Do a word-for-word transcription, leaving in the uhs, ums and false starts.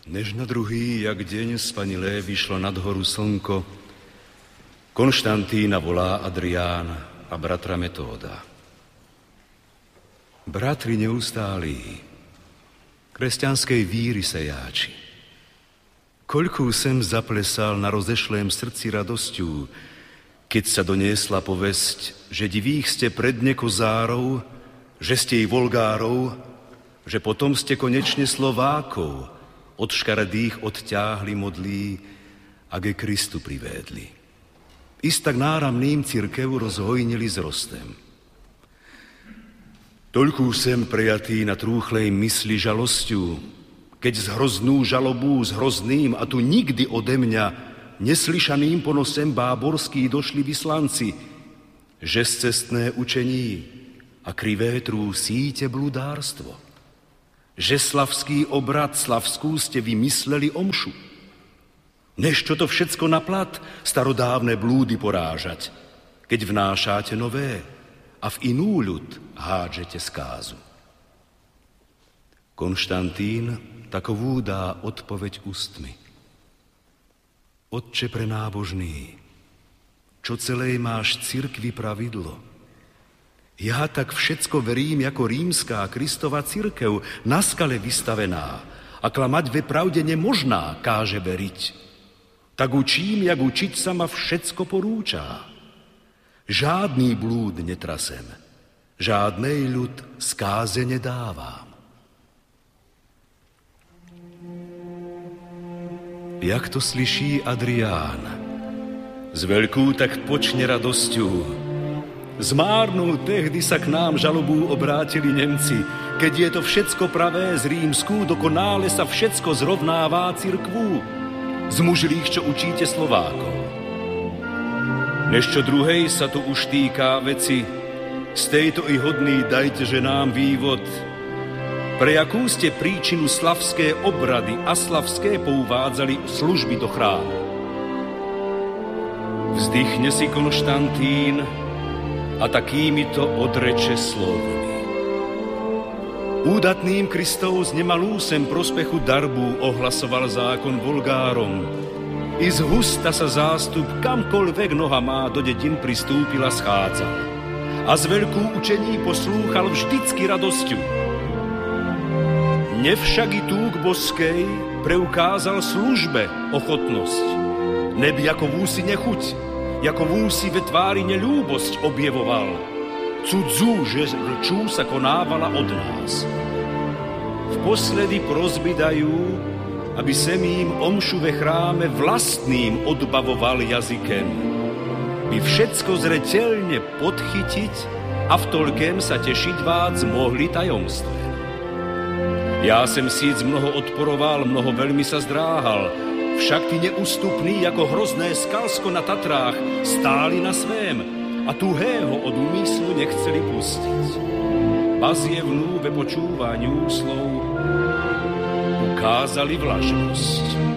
Než na druhý, jak deň spanilé, vyšlo nad horu slnko, Konštantína volá Adrián a bratra Metóda. Bratri neustálí, kresťanskej víry sejáči, koľkú sem zaplesal na rozešlém srdci radosťu, keď sa doniesla povesť, že divých ste predne kozárov, že ste i volgárov, že potom ste konečne Slovákov od škaredých odťáhli modlí a ke Kristu privédli. Istak náramným cirkev rozhojnili zrostem. Toľkú sem prejatý na trúchlej mysli žalosťu, keď z hroznú žalobu s hrozným a tu nikdy ode mňa neslyšaným ponosem báborský došli vyslanci, že z cestné učení a krivé trú síte bludárstvo, že slavský obrad slavskú ste vymysleli omšu. Než čo to všetko na plat starodávne blúdy porážať, keď vnášate nové a v inú ľud hádžete skázu. Konštantín takovú dá odpoveď ústmi. Otče prenábožný, čo celej máš cirkvi pravidlo, ja tak všetko verím ako rímska Kristova cirkev, na skale vystavená, a klamať ve pravde nemožná, káže veriť. Tak učím, jak učiť sa ma všetko porúča. Žádný blúd netrasem, žádnej ľud skáze nedávam. Jak to slyší Adrián, s veľkú tak počne radosťou, zmárnu tehdy sa k nám žalobú obrátili Nemci, keď je to všetko pravé z rímsku, dokonále sa všetko zrovnává cirkvú, z mužlých, čo učíte Slovákov. Než čo druhej sa tu už týká veci, z tejto i hodný dajte, že nám vývod, pre jakú ste príčinu slavské obrady a slavské pouvádzali služby do chrámu. Vzdychne si Konštantín a takýmito odreče slovami. Údatným Kristov z nemalú sem prospechu darbu ohlasoval zákon volgárom. I z husta sa zástup kamkoľvek noha má do dedin pristúpila schádzal. A z veľkú učení poslúchal vždycky radosťu. Nevšak i túk boskej preukázal službe ochotnosť. Neby ako vúsi nechuť, jako vúsi ve tvári neľúbosť objevoval. Cudzú, že rčú sa konávala od nás. V posledy prosby dajú, aby sem im omšu ve chráme vlastným odbavoval jazykem. By všetko zreteľne podchytiť a v toľkém sa tešiť vác mohli tajomstve. Ja sem síc mnoho odporoval, mnoho veľmi sa zdráhal, však ty neústupný, ako hrozné skalsko na Tatrách, stáli na svém a tuhého od úmyslu nechceli pustiť. Bazjevnú ve počúvaniu slov ukázali vlažnosť.